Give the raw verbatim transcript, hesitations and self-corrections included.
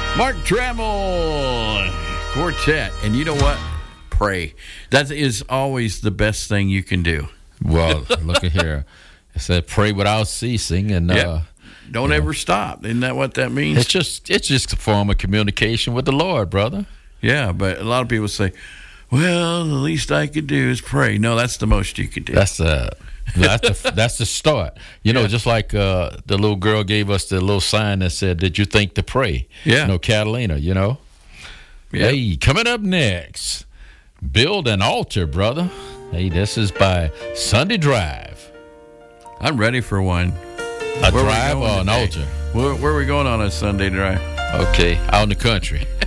Mark Trammell Quartet. And you know what? Pray. That is always the best thing you can do. Well, look at here. It said pray without ceasing. And yep. uh, don't ever know, stop. Isn't that what that means? It's just it's just a form of communication with the Lord, brother. Yeah, but a lot of people say, well, the least I could do is pray. No, that's the most you could do. That's uh that's the that's the start. You know, yeah. just like uh, the little girl gave us the little sign that said, "Did you think to pray?" Yeah. You know, Catalina. You know. Yep. Hey, coming up next, build an altar, brother. Hey, this is by Sunday Drive. I'm ready for one. A where drive or an today? altar? Where, where are we going on a Sunday drive? Okay, out in the country.